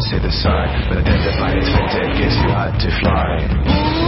see the sun, but then the fight is fated, guess you had to fly.